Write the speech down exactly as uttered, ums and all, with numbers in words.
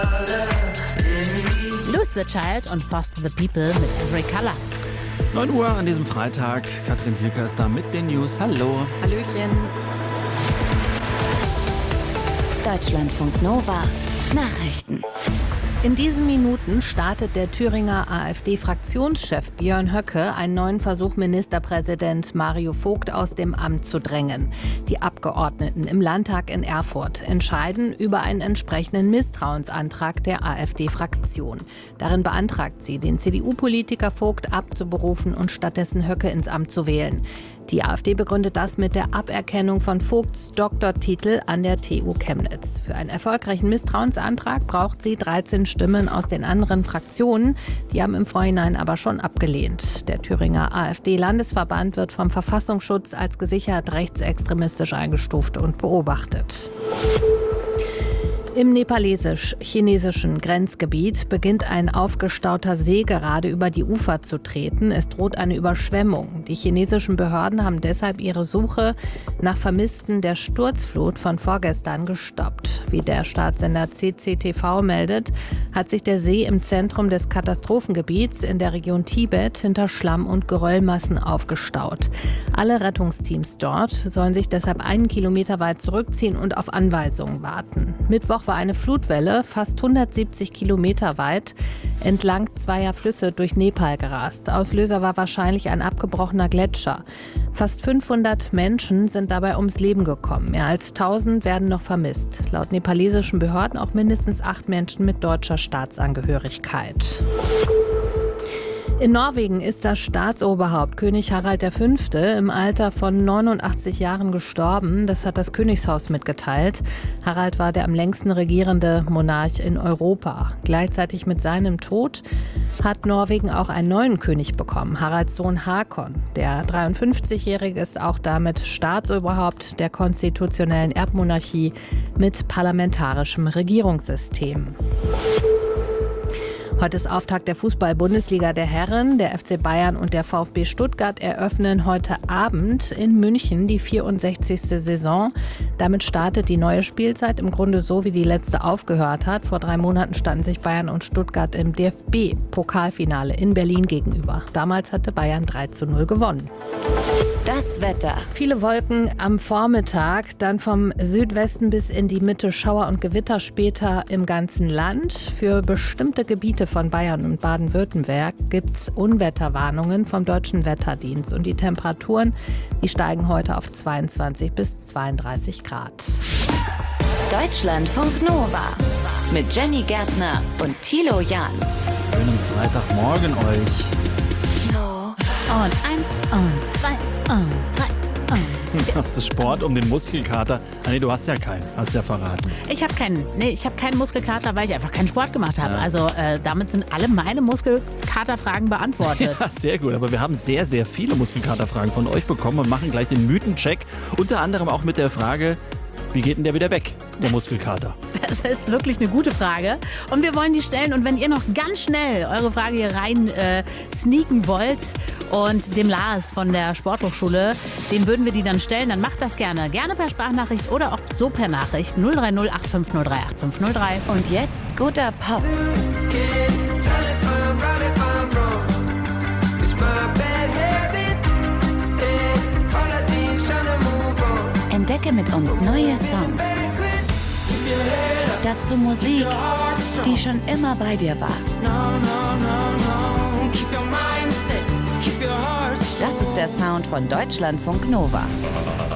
Lose the Child und Foster the People mit Every Color. neun Uhr an diesem Freitag. Katrin Sielker ist da mit den News. Hallo. Hallöchen. Deutschlandfunk Nova. Nachrichten. In diesen Minuten startet der Thüringer AfD-Fraktionschef Björn Höcke einen neuen Versuch, Ministerpräsident Mario Vogt aus dem Amt zu drängen. Die Abgeordneten im Landtag in Erfurt entscheiden über einen entsprechenden Misstrauensantrag der AfD-Fraktion. Darin beantragt sie, den C D U-Politiker Vogt abzuberufen und stattdessen Höcke ins Amt zu wählen. Die AfD begründet das mit der Aberkennung von Vogts Doktortitel an der T U Chemnitz. Für einen erfolgreichen Misstrauensantrag braucht sie dreizehn Stimmen aus den anderen Fraktionen. Die haben im Vorhinein aber schon abgelehnt. Der Thüringer AfD-Landesverband wird vom Verfassungsschutz als gesichert rechtsextremistisch eingestuft und beobachtet. Im nepalesisch-chinesischen Grenzgebiet beginnt ein aufgestauter See gerade über die Ufer zu treten. Es droht eine Überschwemmung. Die chinesischen Behörden haben deshalb ihre Suche nach Vermissten der Sturzflut von vorgestern gestoppt. Wie der Staatssender C C T V meldet, hat sich der See im Zentrum des Katastrophengebiets in der Region Tibet hinter Schlamm- und Geröllmassen aufgestaut. Alle Rettungsteams dort sollen sich deshalb einen Kilometer weit zurückziehen und auf Anweisungen warten. Mittwoch war eine Flutwelle fast hundertsiebzig Kilometer weit entlang zweier Flüsse durch Nepal gerast. Auslöser war wahrscheinlich ein abgebrochener Gletscher. Fast fünfhundert Menschen sind dabei ums Leben gekommen. Mehr als tausend werden noch vermisst. Laut nepalesischen Behörden auch mindestens acht Menschen mit deutscher Staatsangehörigkeit. In Norwegen ist das Staatsoberhaupt König Harald der Fünfte im Alter von neunundachtzig Jahren gestorben. Das hat das Königshaus mitgeteilt. Harald war der am längsten regierende Monarch in Europa. Gleichzeitig mit seinem Tod hat Norwegen auch einen neuen König bekommen, Haralds Sohn Hakon. Der dreiundfünfzigjährige ist auch damit Staatsoberhaupt der konstitutionellen Erbmonarchie mit parlamentarischem Regierungssystem. Heute ist Auftakt der Fußball-Bundesliga der Herren. Der F C Bayern und der VfB Stuttgart eröffnen heute Abend in München die vierundsechzigste Saison. Damit startet die neue Spielzeit im Grunde so, wie die letzte aufgehört hat. Vor drei Monaten standen sich Bayern und Stuttgart im D F B-Pokalfinale in Berlin gegenüber. Damals hatte Bayern drei zu null gewonnen. Das Wetter. Viele Wolken am Vormittag, dann vom Südwesten bis in die Mitte Schauer und Gewitter später im ganzen Land. Für bestimmte Gebiete von Bayern und Baden-Württemberg gibt es Unwetterwarnungen vom Deutschen Wetterdienst. Und die Temperaturen, die steigen heute auf zweiundzwanzig bis zweiunddreißig Grad. Deutschlandfunk Nova mit Jenny Gärtner und Thilo Jahn. Schönen Freitagmorgen euch. Und eins und zwei und drei und Hast du Sport um den Muskelkater? Ah, nee, du hast ja keinen. Hast ja verraten. Ich habe keinen, nee, ich habe keinen Muskelkater, weil ich einfach keinen Sport gemacht habe. Ja. Also äh, damit sind alle meine Muskelkaterfragen beantwortet. Ja, sehr gut. Aber wir haben sehr, sehr viele Muskelkaterfragen von euch bekommen und machen gleich den Mythencheck. Unter anderem auch mit der Frage, wie geht denn der wieder weg, der Muskelkater? Das ist wirklich eine gute Frage. Und wir wollen die stellen. Und wenn ihr noch ganz schnell eure Frage hier rein äh, sneaken wollt und dem Lars von der Sporthochschule, dem würden wir die dann stellen, dann macht das gerne. Gerne per Sprachnachricht oder auch so per Nachricht. null drei null acht fünf null drei acht fünf null drei. Und jetzt guter Pop. Entdecke mit uns neue Songs. Dazu Musik, die schon immer bei dir war. Das ist der Sound von Deutschlandfunk Nova.